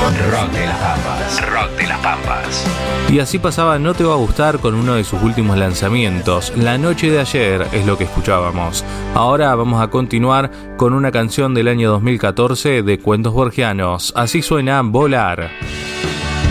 Rock de las Pampas. Rock de las Pampas. Y así pasaba No Te Va a Gustar con uno de sus últimos lanzamientos. La noche de ayer es lo que escuchábamos. Ahora vamos a continuar con una canción del año 2014 de Cuentos Borgianos. Así suena Volar.